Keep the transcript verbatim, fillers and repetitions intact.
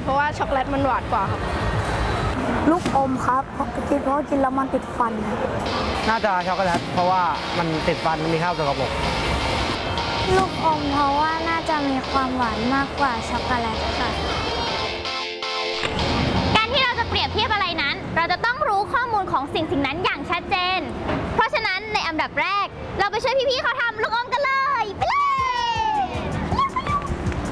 ราะว่าช็อกโกแลตมันหวานกว่าครับลูกอมครับกินเพราะกินแล้วมันติดฟันน่าจะช็อกโกแลตเพราะว่ามันติดฟันมันมีข้าวสกปรกลูกอมเพราะว่าน่าจะมีความหวานมากกว่าช็อกโกแลตค่ะการที่เราจะเปรียบเทียบอะไรนั้นเราจะต้องรู้ข้อมูลของสิ่งสิ่งนั้นอย่างชัดเจนเพราะฉะนั้นในอันดับแรกเราไปช่วยพี่ๆเขาทำลูกอมกันเลย